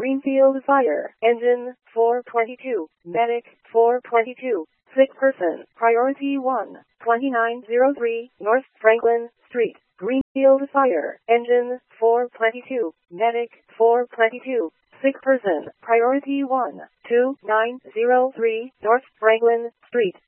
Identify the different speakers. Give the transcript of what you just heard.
Speaker 1: Greenfield Fire Engine 422, Medic 422, sick person, priority 1, 2903 North Franklin Street, Greenfield Fire Engine 422, Medic 422, sick person, priority 1, 2903 North Franklin Street.